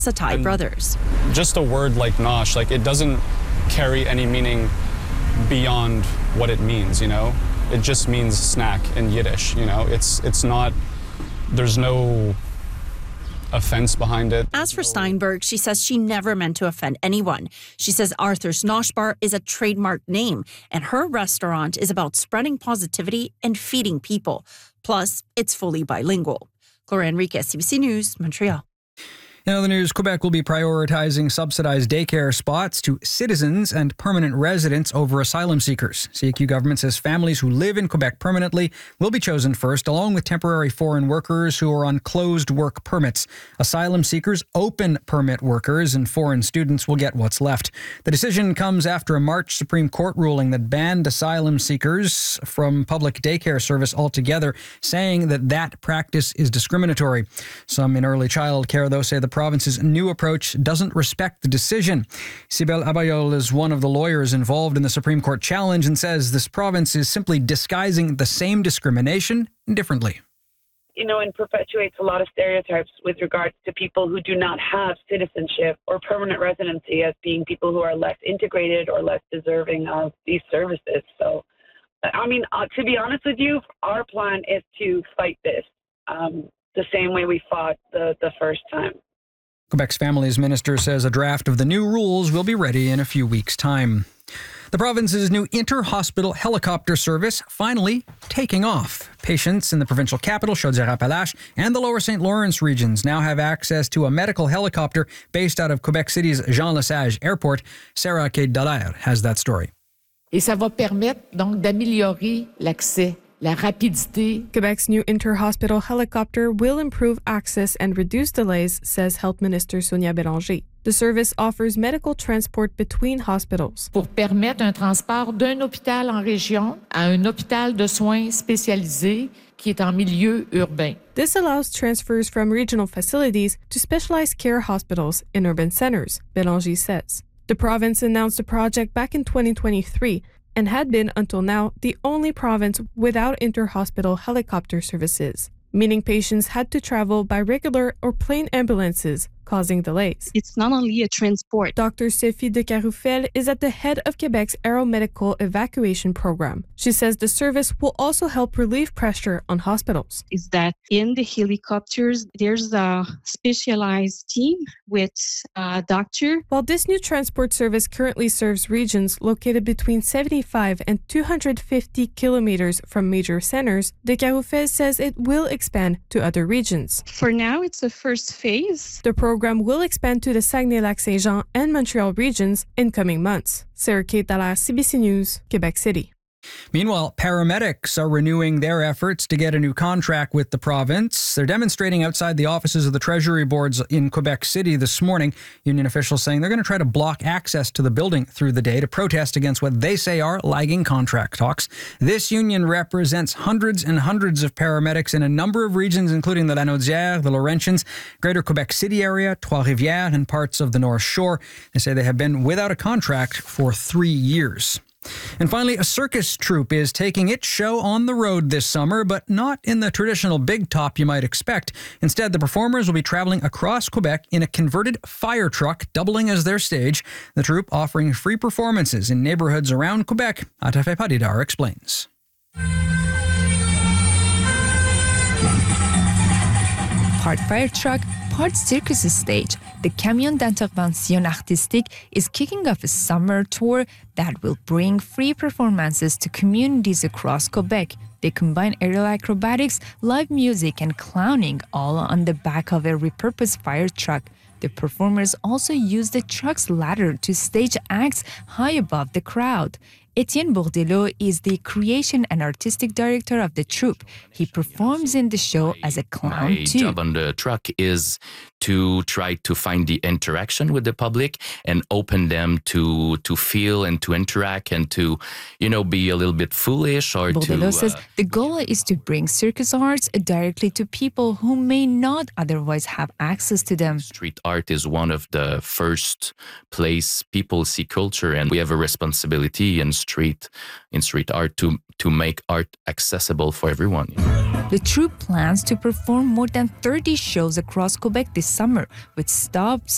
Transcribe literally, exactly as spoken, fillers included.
Satay And brothers. Just a word like nosh, like it doesn't carry any meaning beyond what it means, you know? It just means snack in Yiddish, you know? It's it's not, there's no offense behind it. As for Steinberg, she says she never meant to offend anyone. She says Arthur's Nosh Bar is a trademark name, and her restaurant is about spreading positivity and feeding people. Plus, it's fully bilingual. Gloria Enriquez, C B C News, Montreal. In other news, Quebec will be prioritizing subsidized daycare spots to citizens and permanent residents over asylum seekers. C A Q government says families who live in Quebec permanently will be chosen first, along with temporary foreign workers who are on closed work permits. Asylum seekers, open permit workers, and foreign students will get what's left. The decision comes after a March Supreme Court ruling that banned asylum seekers from public daycare service altogether, saying that that practice is discriminatory. Some in early child care, though, say the province's new approach doesn't respect the decision. Sibel Abayol is one of the lawyers involved in the Supreme Court challenge and says this province is simply disguising the same discrimination differently. You know, and perpetuates a lot of stereotypes with regards to people who do not have citizenship or permanent residency as being people who are less integrated or less deserving of these services. So, I mean, uh, to be honest with you, our plan is to fight this um, the same way we fought the, the first time. Quebec's Families Minister says a draft of the new rules will be ready in a few weeks' time. The province's new inter-hospital helicopter service finally taking off. Patients in the provincial capital, Chaudière-Appalaches, and the lower Saint Lawrence regions now have access to a medical helicopter based out of Quebec City's Jean-Lesage Airport. Sarah Kate-Dallaire has that story. Et ça va permettre donc d'améliorer l'accès. La rapidité. Quebec's new inter-hospital helicopter will improve access and reduce delays, says Health Minister Sonia Bélanger. The service offers medical transport between hospitals. Pour permettre un transport d'un hôpital en région à un hôpital de soins spécialisé qui est en milieu urbain. This allows transfers from regional facilities to specialized care hospitals in urban centers, Bélanger says. The province announced the project back in twenty twenty-three and had been, until now, the only province without inter-hospital helicopter services, meaning patients had to travel by regular or plane ambulances, causing delays. It's not only a transport. Doctor Sophie de Caroufel is at the head of Quebec's aeromedical evacuation program. She says the service will also help relieve pressure on hospitals. Is that in the helicopters, there's a specialized team with a doctor. While this new transport service currently serves regions located between seventy-five and two hundred fifty kilometers from major centers, de Caroufel says it will expand to other regions. For now, it's the first phase. The program will expand to the Saguenay-Lac-Saint-Jean and Montreal regions in coming months. Sarah Kate-Dallaire, C B C News, Quebec City. Meanwhile, paramedics are renewing their efforts to get a new contract with the province. They're demonstrating outside the offices of the Treasury boards in Quebec City this morning. Union officials saying they're going to try to block access to the building through the day to protest against what they say are lagging contract talks. This union represents hundreds and hundreds of paramedics in a number of regions, including the Lanaudière, the Laurentians, Greater Quebec City area, Trois-Rivières, and parts of the North Shore. They say they have been without a contract for three years. And finally, a circus troupe is taking its show on the road this summer, but not in the traditional big top you might expect. Instead, the performers will be traveling across Quebec in a converted fire truck, doubling as their stage. The troupe offering free performances in neighborhoods around Quebec. Atafe Padidar explains. Part fire truck, part circus stage, the Camion d'Intervention Artistique is kicking off a summer tour that will bring free performances to communities across Quebec. They combine aerial acrobatics, live music, and clowning, all on the back of a repurposed fire truck. The performers also use the truck's ladder to stage acts high above the crowd. Etienne Bourdelot is the creation and artistic director of the troupe. He performs in the show as a clown My too. job on the truck is to try to find the interaction with the public and open them to to feel and to interact and to, you know, be a little bit foolish or Bourdelot to... says Uh, the goal is to bring circus arts directly to people who may not otherwise have access to them. Street art is one of the first place people see culture, and we have a responsibility in street in street art to to make art accessible for everyone. The troupe plans to perform more than thirty shows across Quebec this summer, with stops